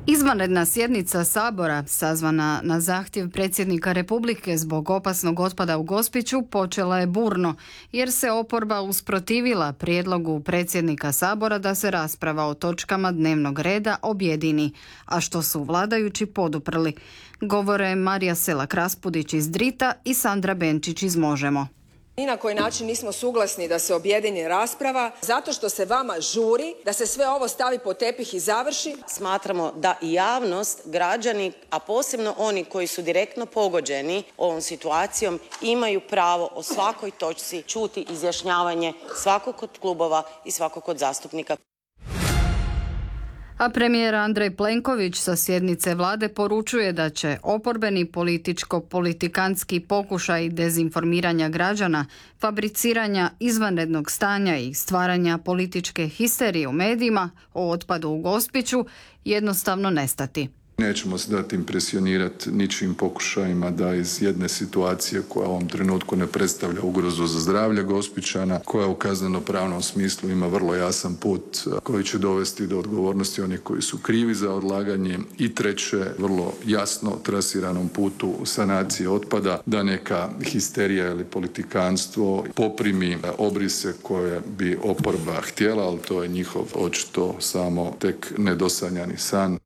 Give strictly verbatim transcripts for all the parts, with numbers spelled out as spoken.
Izvanredna sjednica Sabora, sazvana na zahtjev predsjednika Republike zbog opasnog otpada u Gospiću, počela je burno, jer se oporba usprotivila prijedlogu predsjednika Sabora da se rasprava o točkama dnevnog reda objedini, a što su vladajući poduprli. Govore Marija Selak-Raspudić iz Drita i Sandra Benčić iz Možemo. Ni na koji način nismo suglasni da se objedini rasprava, zato što se vama žuri da se sve ovo stavi pod tepih i završi. Smatramo da i javnost, građani, a posebno oni koji su direktno pogođeni ovom situacijom, imaju pravo o svakoj točci čuti izjašnjavanje svakog od klubova i svakog od zastupnika. A premijer Andrej Plenković sa sjednice vlade poručuje da će oporbeni političko-politikantski pokušaj dezinformiranja građana, fabriciranja izvanrednog stanja i stvaranja političke histerije u medijima o otpadu u Gospiću jednostavno nestati. Nećemo se dati impresionirati ničim pokušajima da iz jedne situacije koja u ovom trenutku ne predstavlja ugrozu za zdravlje Gospićana, koja u kazneno-pravnom smislu ima vrlo jasan put koji će dovesti do odgovornosti onih koji su krivi za odlaganje, i treće, vrlo jasno trasiranom putu sanacije otpada, da neka histerija ili politikanstvo poprimi obrise koje bi oporba htjela, ali to je njihov očito samo tek nedosanjani san.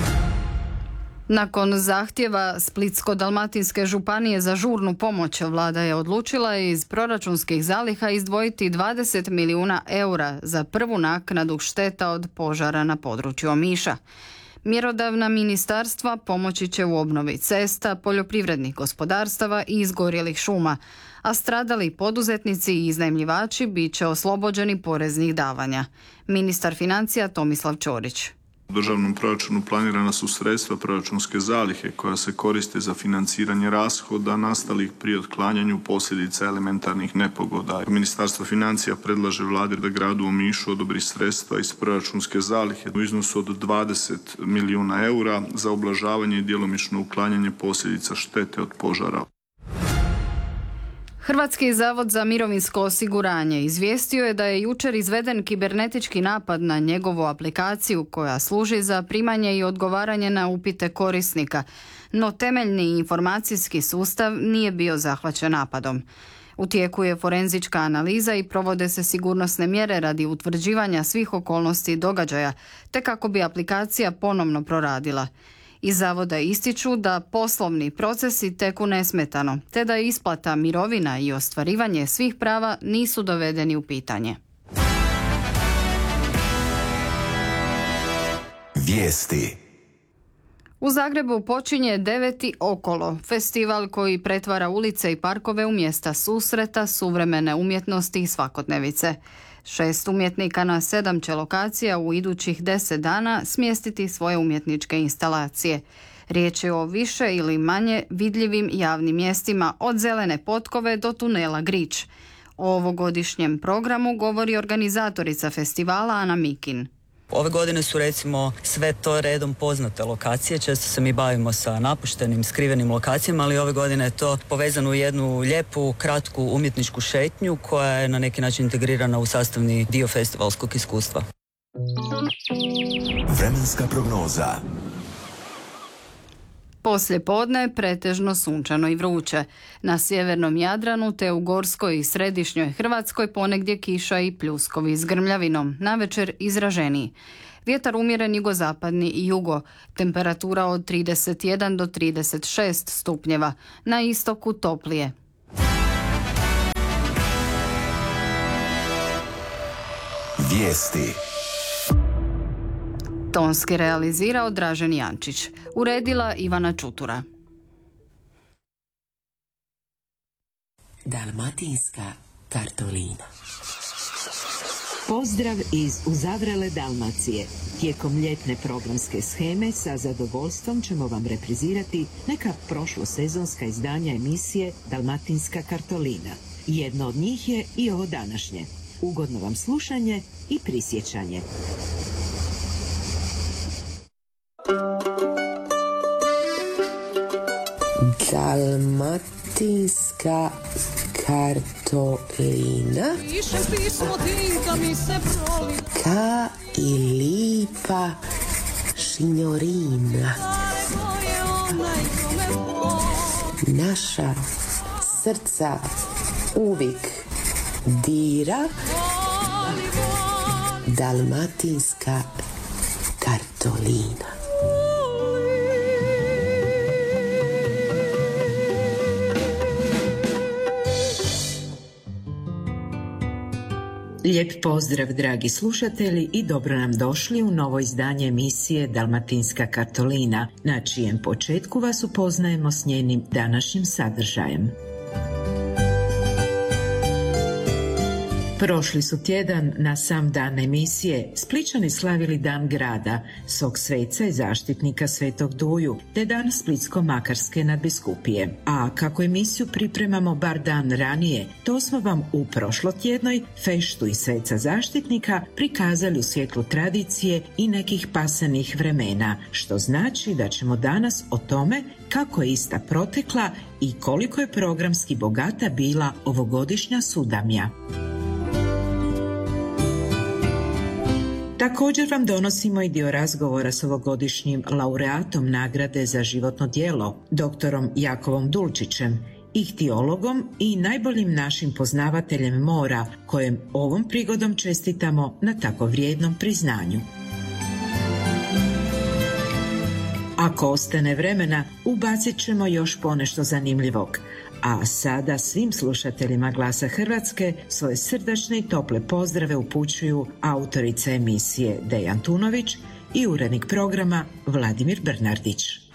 Nakon zahtjeva Splitsko-dalmatinske županije za žurnu pomoć, vlada je odlučila iz proračunskih zaliha izdvojiti dvadeset milijuna eura za prvu naknadu šteta od požara na području Omiša. Mjerodavna ministarstva pomoći će u obnovi cesta, poljoprivrednih gospodarstava i izgorjelih šuma, a stradali poduzetnici i iznajmljivači bit će oslobođeni poreznih davanja. Ministar financija Tomislav Ćorić. U državnom proračunu planirana su sredstva proračunske zalihe koja se koriste za financiranje rashoda nastalih pri otklanjanju posljedica elementarnih nepogoda. Ministarstvo financija predlaže vladi da gradu Omišu odobri sredstva iz proračunske zalihe u iznosu od dvadeset milijuna eura za ublažavanje i djelomično uklanjanje posljedica štete od požara. Hrvatski zavod za mirovinsko osiguranje izvijestio je da je jučer izveden kibernetički napad na njegovu aplikaciju koja služi za primanje i odgovaranje na upite korisnika, no temeljni informacijski sustav nije bio zahvaćen napadom. U tijeku je forenzička analiza i provode se sigurnosne mjere radi utvrđivanja svih okolnosti događaja, te kako bi aplikacija ponovno proradila. Iz zavoda ističu da poslovni procesi teku nesmetano, te da isplata mirovina i ostvarivanje svih prava nisu dovedeni u pitanje. Vijesti. U Zagrebu počinje deveti Okolo, festival koji pretvara ulice i parkove u mjesta susreta, suvremene umjetnosti i svakodnevice. Šest umjetnika na sedam će lokacija u idućih deset dana smjestiti svoje umjetničke instalacije. Riječ je o više ili manje vidljivim javnim mjestima od Zelene potkove do tunela Grič. O ovogodišnjem programu govori organizatorica festivala Ana Mikin. Ove godine su recimo sve to redom poznate lokacije, često se mi bavimo sa napuštenim, skrivenim lokacijama, ali ove godine je to povezano u jednu lijepu, kratku umjetničku šetnju koja je na neki način integrirana u sastavni dio festivalskog iskustva. Vremenska prognoza. Poslije podne pretežno sunčano i vruće. Na sjevernom Jadranu te u Gorskoj i središnjoj Hrvatskoj ponegdje kiša i pljuskovi s grmljavinom, navečer izraženiji. Vjetar umjeren jugozapadni i jugo, temperatura od trideset jedan do trideset šest stupnjeva, na istoku toplije. Vijesti. Tonski realizirao Dražen Jančić. Uredila Ivana Čutura. Dalmatinska kartolina. Pozdrav iz uzavrele Dalmacije. Tijekom ljetne programske sheme sa zadovoljstvom ćemo vam reprizirati neka prošlosezonska izdanja emisije Dalmatinska kartolina. Jedno od njih je i ovo današnje. Ugodno vam slušanje i prisjećanje. Dalmatinska kartolina. Pišem pismo ti da mi se proli. Ka i lipa signorina. Naša srca uvijek dira dalmatinska kartolina. Lijep pozdrav, dragi slušatelji, i dobro nam došli u novo izdanje emisije Dalmatinska kartolina, na čijem početku vas upoznajemo s njenim današnjim sadržajem. Prošli su tjedan na sam dan emisije Splićani slavili Dan grada, svog sveca i zaštitnika Svetog Duju, te dan Splitsko-makarske nadbiskupije. A kako emisiju pripremamo bar dan ranije, to smo vam u prošlotjednoj feštu i sveca zaštitnika prikazali u svjetlu tradicije i nekih pasanih vremena, što znači da ćemo danas o tome kako je ista protekla i koliko je programski bogata bila ovogodišnja Sudamja. Također vam donosimo i dio razgovora s ovogodišnjim laureatom nagrade za životno djelo, doktorom Jakovom Dulčićem, ihtiologom i najboljim našim poznavateljem mora, kojem ovom prigodom čestitamo na tako vrijednom priznanju. Ako ostane vremena, ubacit ćemo još ponešto zanimljivog. A sada svim slušateljima Glasa Hrvatske svoje srdačne i tople pozdrave upućuju autorica emisije Deja Antunović i urednik programa Vladimir Bernardić.